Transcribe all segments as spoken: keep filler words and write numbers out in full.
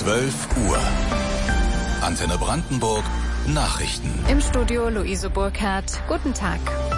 zwölf Uhr. Antenne Brandenburg, Nachrichten. Im Studio Luise Burkhardt. Guten Tag.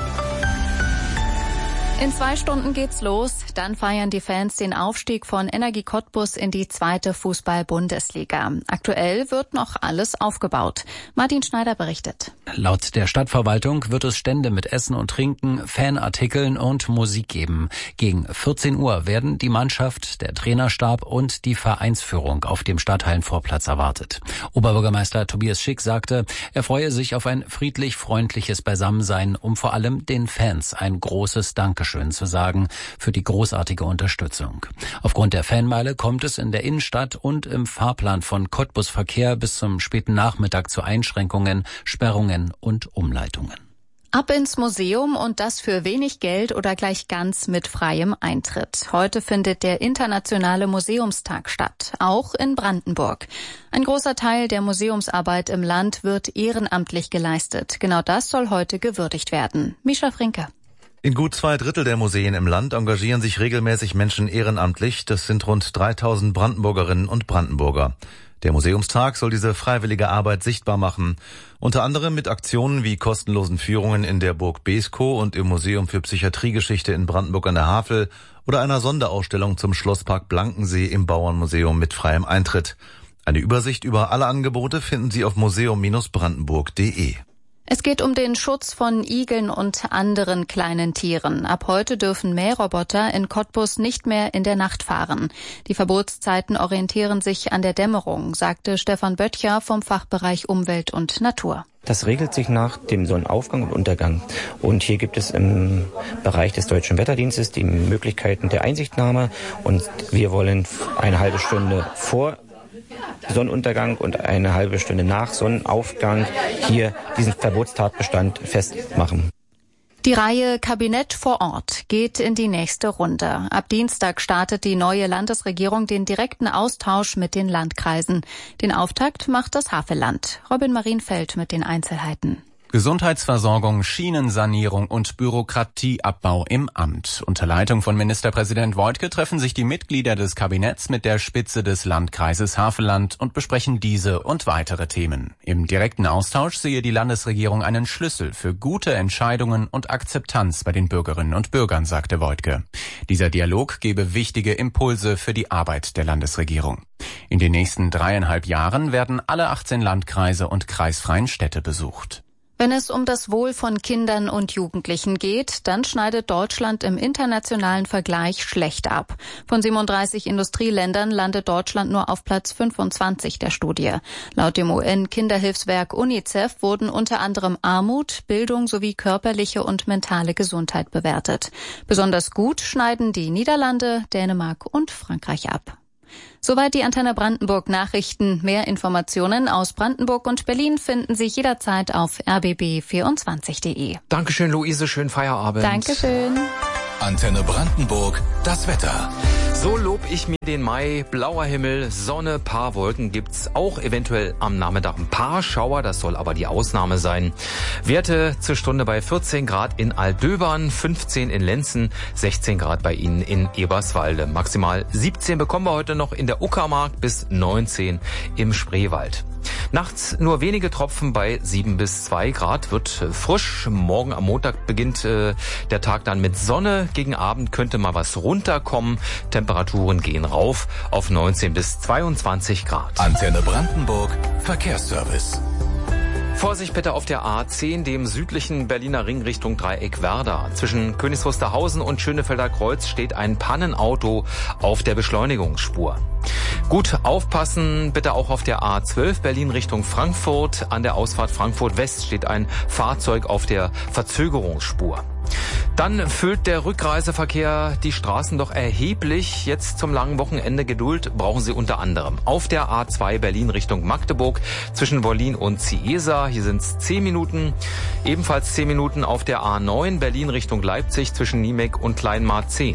In zwei Stunden geht's los. Dann feiern die Fans den Aufstieg von Energie Cottbus in die zweite Fußball-Bundesliga. Aktuell wird noch alles aufgebaut. Martin Schneider berichtet. Laut der Stadtverwaltung wird es Stände mit Essen und Trinken, Fanartikeln und Musik geben. Gegen vierzehn Uhr werden die Mannschaft, der Trainerstab und die Vereinsführung auf dem Stadthallenvorplatz erwartet. Oberbürgermeister Tobias Schick sagte, er freue sich auf ein friedlich-freundliches Beisammensein, um vor allem den Fans ein großes Dankeschön zu sagen für die großartige Unterstützung. Aufgrund der Fanmeile kommt es in der Innenstadt und im Fahrplan von Cottbus Verkehr bis zum späten Nachmittag zu Einschränkungen, Sperrungen und Umleitungen. Ab ins Museum und das für wenig Geld oder gleich ganz mit freiem Eintritt. Heute findet der Internationale Museumstag statt, auch in Brandenburg. Ein großer Teil der Museumsarbeit im Land wird ehrenamtlich geleistet. Genau das soll heute gewürdigt werden. Mischa Frinke. In gut zwei Drittel der Museen im Land engagieren sich regelmäßig Menschen ehrenamtlich. Das sind rund dreitausend Brandenburgerinnen und Brandenburger. Der Museumstag soll diese freiwillige Arbeit sichtbar machen. Unter anderem mit Aktionen wie kostenlosen Führungen in der Burg Beeskow und im Museum für Psychiatriegeschichte in Brandenburg an der Havel oder einer Sonderausstellung zum Schlosspark Blankensee im Bauernmuseum mit freiem Eintritt. Eine Übersicht über alle Angebote finden Sie auf museum Bindestrich brandenburg punkt de. Es geht um den Schutz von Igeln und anderen kleinen Tieren. Ab heute dürfen Mähroboter in Cottbus nicht mehr in der Nacht fahren. Die Verbotszeiten orientieren sich an der Dämmerung, sagte Stefan Böttcher vom Fachbereich Umwelt und Natur. Das regelt sich nach dem Sonnenaufgang und Untergang. Und hier gibt es im Bereich des Deutschen Wetterdienstes die Möglichkeiten der Einsichtnahme. Und wir wollen eine halbe Stunde vor Sonnenuntergang und eine halbe Stunde nach Sonnenaufgang hier diesen Verbotstatbestand festmachen. Die Reihe Kabinett vor Ort geht in die nächste Runde. Ab Dienstag startet die neue Landesregierung den direkten Austausch mit den Landkreisen. Den Auftakt macht das Havelland. Robin Marienfeld mit den Einzelheiten. Gesundheitsversorgung, Schienensanierung und Bürokratieabbau im Amt. Unter Leitung von Ministerpräsident Woidke treffen sich die Mitglieder des Kabinetts mit der Spitze des Landkreises Havelland und besprechen diese und weitere Themen. Im direkten Austausch sehe die Landesregierung einen Schlüssel für gute Entscheidungen und Akzeptanz bei den Bürgerinnen und Bürgern, sagte Woidke. Dieser Dialog gebe wichtige Impulse für die Arbeit der Landesregierung. In den nächsten dreieinhalb Jahren werden alle achtzehn Landkreise und kreisfreien Städte besucht. Wenn es um das Wohl von Kindern und Jugendlichen geht, dann schneidet Deutschland im internationalen Vergleich schlecht ab. Von siebenunddreißig Industrieländern landet Deutschland nur auf Platz fünfundzwanzig der Studie. Laut dem U N-Kinderhilfswerk UNICEF wurden unter anderem Armut, Bildung sowie körperliche und mentale Gesundheit bewertet. Besonders gut schneiden die Niederlande, Dänemark und Frankreich ab. Soweit die Antenne Brandenburg Nachrichten. Mehr Informationen aus Brandenburg und Berlin finden Sie jederzeit auf r b b vierundzwanzig punkt de. Dankeschön, Luise. Schönen Feierabend. Dankeschön. Antenne Brandenburg, das Wetter. So lob ich mir den Mai. Blauer Himmel, Sonne, paar Wolken gibt's. Auch eventuell am Nachmittag ein paar Schauer. Das soll aber die Ausnahme sein. Werte zur Stunde bei vierzehn Grad in Aldöbern, fünfzehn in Lenzen, sechzehn Grad bei Ihnen in Eberswalde. Maximal siebzehn bekommen wir heute noch in der Uckermark bis neunzehn im Spreewald. Nachts nur wenige Tropfen bei sieben bis zwei Grad, wird frisch. Morgen am Montag beginnt äh, der Tag dann mit Sonne. Gegen Abend könnte mal was runterkommen. Temperaturen gehen rauf auf neunzehn bis zweiundzwanzig Grad. Antenne Brandenburg, Verkehrsservice. Vorsicht bitte auf der A zehn, dem südlichen Berliner Ring Richtung Dreieck Werder. Zwischen Königs Wusterhausen und Schönefelder Kreuz steht ein Pannenauto auf der Beschleunigungsspur. Gut aufpassen bitte auch auf der A zwölf Berlin Richtung Frankfurt. An der Ausfahrt Frankfurt West steht ein Fahrzeug auf der Verzögerungsspur. Dann füllt der Rückreiseverkehr die Straßen doch erheblich. Jetzt zum langen Wochenende Geduld brauchen Sie unter anderem auf der A zwei Berlin Richtung Magdeburg zwischen Wollin und Ciesa. Hier sind es zehn Minuten. Ebenfalls zehn Minuten auf der A neun Berlin Richtung Leipzig zwischen Niemek und Kleinmarzens.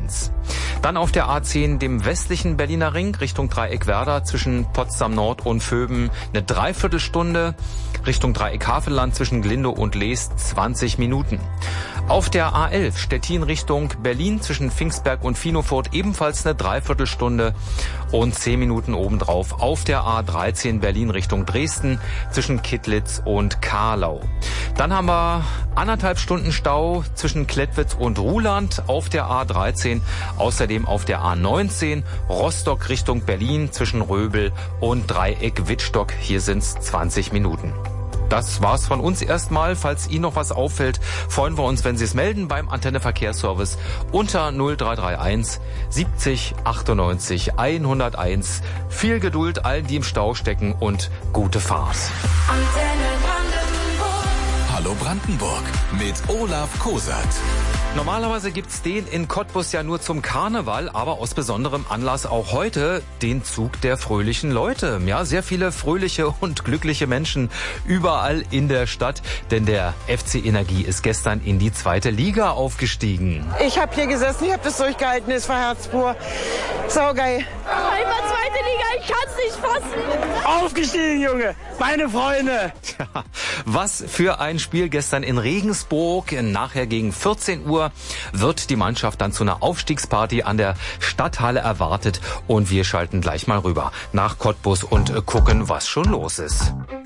Dann auf der A zehn, dem westlichen Berliner Ring, Richtung Dreieck Werder, zwischen Potsdam Nord und Vöben eine Dreiviertelstunde. Richtung Dreieck Havelland zwischen Glindow und Leest zwanzig Minuten. Auf der A elf, Stettin Richtung Berlin, zwischen Pfingstberg und Finofurt ebenfalls eine Dreiviertelstunde und zehn Minuten obendrauf. Auf der A dreizehn, Berlin Richtung Dresden, zwischen Kittlitz und Karlau. Dann haben wir anderthalb Stunden Stau zwischen Klettwitz und Ruhland auf der A dreizehn. Außerdem auf der A neunzehn, Rostock Richtung Berlin, zwischen Röbel und Dreieck Wittstock. Hier sind's zwanzig Minuten. Das war's von uns erstmal. Falls Ihnen noch was auffällt, freuen wir uns, wenn Sie es melden beim Antenne Verkehrsservice unter null drei drei eins siebzig achtundneunzig hunderteins. Viel Geduld allen, die im Stau stecken, und gute Fahrt. Antenne Brandenburg. Hallo Brandenburg mit Olaf Kosert. Normalerweise gibt's den in Cottbus ja nur zum Karneval, aber aus besonderem Anlass auch heute den Zug der fröhlichen Leute. Ja, sehr viele fröhliche und glückliche Menschen überall in der Stadt, denn der F C Energie ist gestern in die zweite Liga aufgestiegen. Ich habe hier gesessen, ich habe das durchgehalten, es war Herzpur. Saugeil. Einmal zweite Liga, ich kann's nicht fassen. Aufgestiegen, Junge, meine Freunde. Ja, was für ein Spiel gestern in Regensburg. Nachher gegen vierzehn Uhr wird die Mannschaft dann zu einer Aufstiegsparty an der Stadthalle erwartet. Und wir schalten gleich mal rüber nach Cottbus und gucken, was schon los ist.